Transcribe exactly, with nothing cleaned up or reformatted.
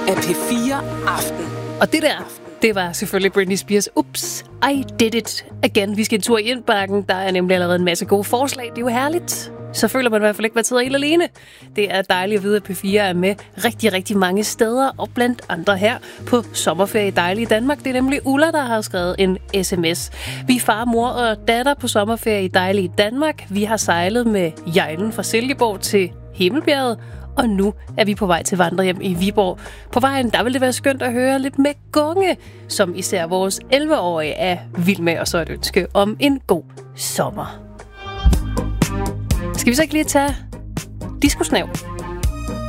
af P fire Aften. Og det der, det var selvfølgelig Britney Spears. Ups, I did it again. Vi skal en tur i indbakken. Der er nemlig allerede en masse gode forslag. Det er jo herligt. Så føler man i hvert fald ikke, at man sidder helt alene. Det er dejligt at vide, at P fire er med rigtig, rigtig mange steder, og blandt andre her på sommerferie i dejlige Danmark. Det er nemlig Ulla, der har skrevet en sms. Vi er far, mor og datter på sommerferie i dejlige Danmark. Vi har sejlet med Jejlen fra Silkeborg til Himmelbjerget, og nu er vi på vej til vandrehjem i Viborg. På vejen, der vil det være skønt at høre lidt med Gunge, som især vores elleve-årige er vild med, og så et ønske om en god sommer. Skal vi så ikke lige tage diskusnav?